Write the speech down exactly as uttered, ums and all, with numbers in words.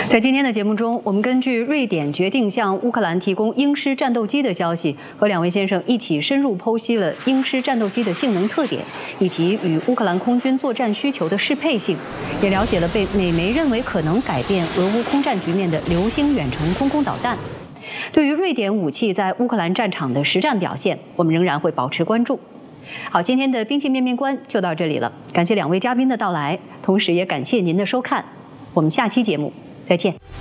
在今天的节目中，我们根据瑞典决定向乌克兰提供鹰狮战斗机的消息，和两位先生一起深入剖析了鹰狮战斗机的性能特点，以及与乌克兰空军作战需求的适配性，也了解了被美媒认为可能改变俄乌空战局面的流星远程空空导弹。对于瑞典武器在乌克兰战场的实战表现，我们仍然会保持关注。好，今天的兵器面面观就到这里了，感谢两位嘉宾的到来，同时也感谢您的收看，我们下期节目再见。